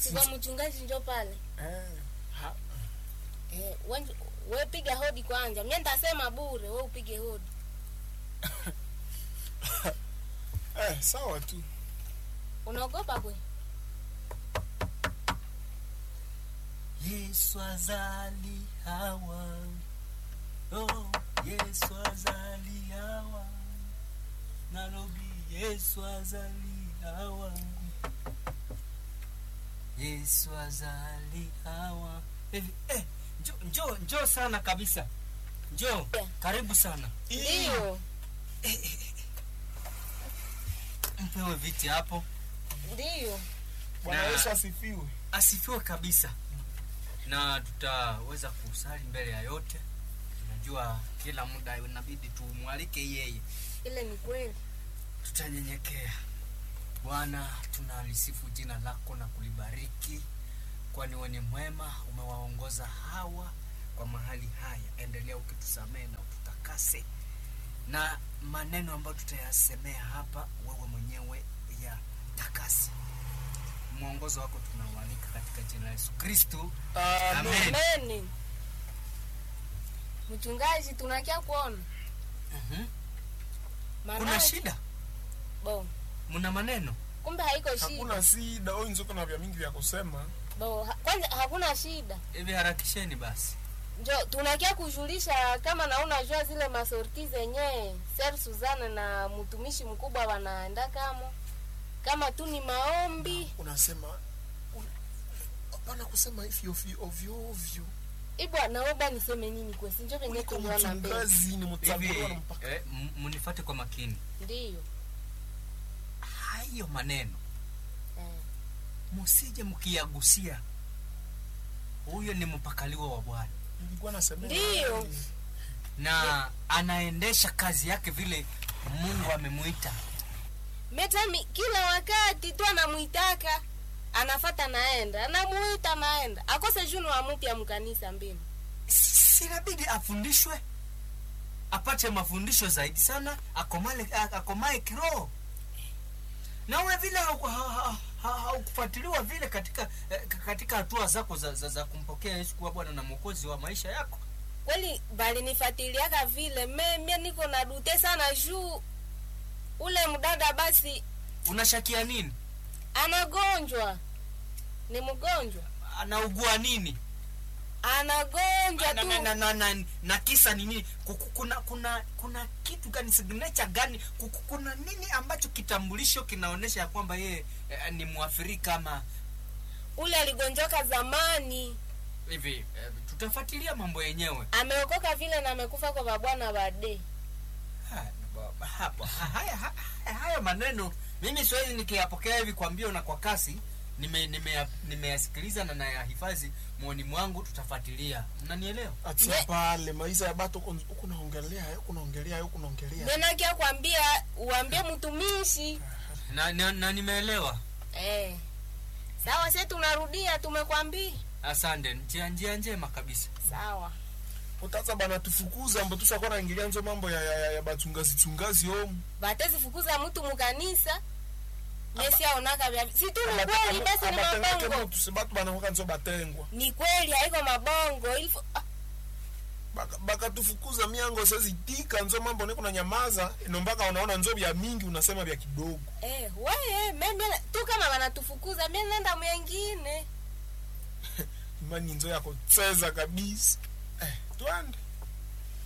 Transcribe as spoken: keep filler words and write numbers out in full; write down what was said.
Sikuwa mchungaji njo pale. Eh. Ha. Eh, wewe we piga hodi kwanza. Mimi nitasema bure, wewe upige hodi. Eh, sawa tu. Unaogopa kwe? Yesu azali hawa. Oh, Yesu azali hawa. Nalobi Yesu azali hawa. Yesu azali hawa. Eh, eh, njoo njoo njoo sana kabisa. Njoo, Yeah. karibu sana. Ndio. Mpewe viti hapo. Ndio. Bwana Na- Yesu asifiwe. Asifiwe kabisa. Na tutaweza kusali mbele ya yote. Unajua kila muda inabidi tumwalike yeye. Ile ni kweli. Tutanyenyekea. Bwana, tunalisifu jina lako na kulibariki, kwani wewe ni mwema. Umewaongoza hawa kwa mahali haya. Endelea ukitusamehe na ututakase, na maneno ambayo tutayasemea hapa wewe mwenyewe ya takasi. Mwongozo wako tunaualika katika jina la Yesu Kristo. Amen. Amen. Mchungaji tunakia kuona. Mhm. Maana Kuna shida? Bo. Mna maneno? Kumbe haiko shida. Hakuna shida. Wewe nzoko na vya mingi vya kusema. Bo, ha, kwanza hakuna shida. Hivi harakisheni basi. Njo tunakia kujulisha kama na unajua zile masorti zenye Ser Suzana na mtumishi mkubwa wanaenda kama kama tu ni maombi. Unasema un- hapana kusema hivi ovyo ovyo ovyo. Ibwa naomba niseme nini kwa sinjo venye Kuliko tuliona mbele. mchungaji ni Hivi mtaguliwa na mpaka. eh, m- mnifuate kwa makini. Ndio. Hayo maneno Eh. msije mkiyagusia. Huyo ni mpakaliwa wa Bwana Nilikuwa nasema. Ndio. na anaendesha kazi yake vile Mungu amemuita. Metami kila wakati tu anamuitaka anafata naenda anamuita naenda akose juno wa mpya mkanisa mbili. Sinabidi afundishwe, apate mafundisho zaidi sana, akomale akomae kiroho. Na wewe vile haukufuatiliwa vile katika eh, katika hatua zako za, za, za kumpokea Yesu kuwa Bwana na Mwokozi wa maisha yako. Kweli bali nifuatiliaka vile me mimi niko na dute sana juu ule mdada basi Unashakia nini? anagonjwa. Ni mgonjwa. Anaugua nini? Anagonjwa Na, tu. na, na, na, na, na kisa ni nini? Kuku- Kuna kuna kuna kitu gani, signature gani? Kuku- Kuna nini ambacho kitambulisho kinaonesha ya kwamba yeye eh, ni Mwafrika ama Ule aligonjoka zamani. hivi? Eh, tutafuatilia mambo yenyewe. Ameokoka vile na amekufa kwa babwana bade. Ha, baba, hapo ha- haya ha- haya maneno mimi siwezi nikiyapokea hivi kwa mbio na kwa kasi. Nime nime nimeyasikiliza na nayahifadhi moyoni mwangu. Tutafuatilia, mnanielewa? Atia Ne- pale maisha ya bato huko huko naongelea, huko naongelea, huko naongelea. Nena kia kwambia uambie mtumishi. Na, na, na nimeelewa. Eh. Sawa sasa tunarudia tumekwambia. Asante, njia njia njema kabisa. Sawa. Utaanza bana tufukuza ambapo tushakuwa naingilia nzo mambo ya ya, ya, ya bachungazi chungazi homu. Batezi fukuza mtu mkanisa. Mesi aonaka vya. Si tu ni Abate- kweli basi ni abatengeke mabongo. mtu sebatu bana hoka nzo batengwa. Ni kweli haiko mabongo. Ilifo ah, Baka, baka tufukuza miango sezi tika nzo mambo niko na nyamaza inombaka unaona nzo vya mingi unasema vya kidogo. eh wewe mimi tu kama wanatufukuza mimi nenda mwingine. Imani nzo yako tseza kabisa. Eh, tuande.